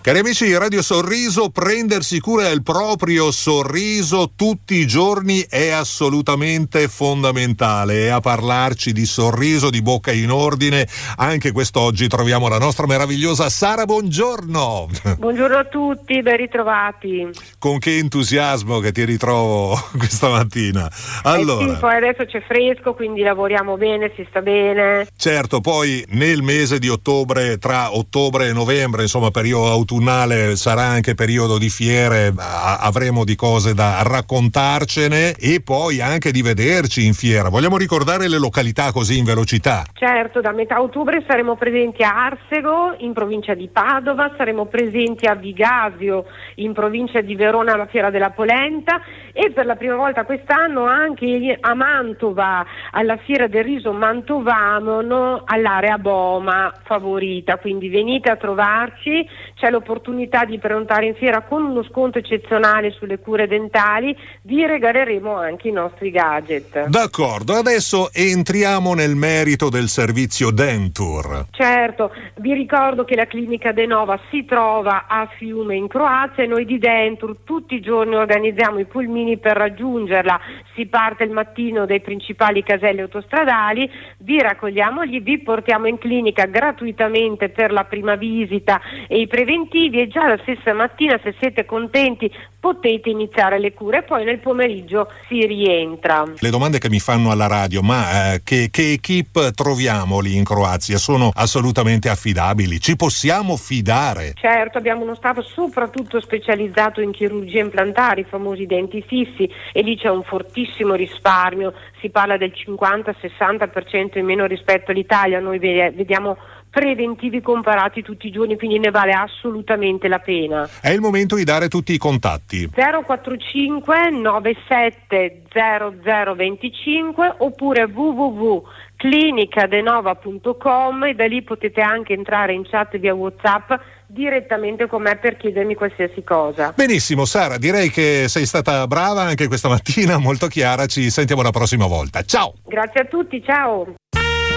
Cari amici di Radio Sorriso, prendersi cura del proprio sorriso tutti i giorni è assolutamente fondamentale. E a parlarci di sorriso, di bocca in ordine, anche quest'oggi troviamo la nostra meravigliosa Sara. Buongiorno. Buongiorno a tutti, ben ritrovati. Con che entusiasmo che ti ritrovo questa mattina. Allora, sì, poi adesso c'è fresco, quindi lavoriamo bene, si sta bene. Certo, poi nel mese di ottobre, tra ottobre e novembre, insomma periodo autunnale, sarà anche periodo di fiere, avremo di cose da raccontarcene e poi anche di vederci in fiera. Vogliamo ricordare le località così in velocità? Certo, da metà ottobre saremo presenti a Arsego, in provincia di Padova, saremo presenti a Vigasio, in provincia di Verona, alla Fiera della Polenta, e per la prima volta quest'anno anche a Mantova, alla Fiera del Riso Mantovano, all'area Boma favorita, quindi venite a trovarci, c'è l'opportunità di prenotare in fiera con uno sconto eccezionale sulle cure dentali, vi regaleremo anche i nostri gadget. D'accordo, adesso entriamo nel merito del servizio Dentur. Certo, vi ricordo che la clinica Denova si trova a Fiume in Croazia e noi di Dentur tutti i giorni organizziamo i pulmini per raggiungerla. Si parte il mattino dai principali caselli autostradali, vi raccogliamo lì, vi portiamo in clinica gratuitamente per la prima visita e i preventivi, e già la stessa mattina, se siete contenti, potete iniziare le cure e poi nel pomeriggio si rientra. Le domande che mi fanno alla radio, ma che equip troviamo lì in Croazia? Sono assolutamente affidabili? Ci possiamo fidare? Certo, abbiamo uno staff soprattutto specializzato in chirurgia implantare, i famosi denti fissi, e lì c'è un fortissimo risparmio, si parla del 50-60% in meno rispetto all'Italia. Noi vediamo preventivi comparati tutti i giorni, quindi ne vale assolutamente la pena. È il momento di dare tutti i contatti. 045 97 0025 oppure www.clinicadenova.com, e da lì potete anche entrare in chat via WhatsApp direttamente con me per chiedermi qualsiasi cosa. Benissimo Sara, direi che sei stata brava anche questa mattina, molto chiara, ci sentiamo la prossima volta. Ciao! Grazie a tutti, ciao!